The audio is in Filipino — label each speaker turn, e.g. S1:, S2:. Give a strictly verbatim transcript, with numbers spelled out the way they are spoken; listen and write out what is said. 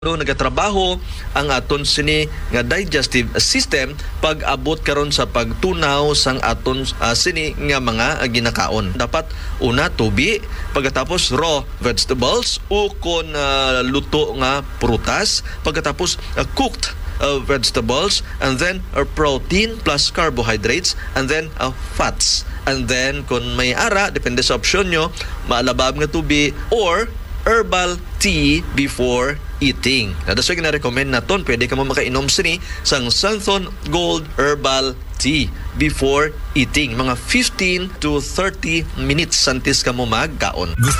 S1: no nagatrabaho ang aton sini nga digestive system pag abot karon sa pagtunaw sang aton uh, sini nga mga uh, ginakaon. Dapat una tubi, pagkatapos raw vegetables o kon uh, luto nga prutas, pagkatapos uh, cooked uh, vegetables, and then uh, protein plus carbohydrates, and then uh, fats. And then kung may ara, depende sa opsyon nyo, maalabab nga tubi or herbal tea before eating. Na that's why gina-recommend naton, pwede ka mo makainom sini sang Santhon Gold Herbal Tea before eating. Mga fifteen to thirty minutes santis ka mo magkaon.
S2: Gusto